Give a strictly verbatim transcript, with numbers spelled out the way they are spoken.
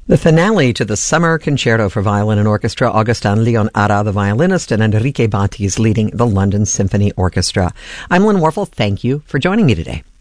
The finale to the Summer Concerto for Violin and Orchestra, Augustin Leon Ara, the violinist, and Enrique Batis leading the London Symphony Orchestra. I'm Lynn Warfel. Thank you for joining me today.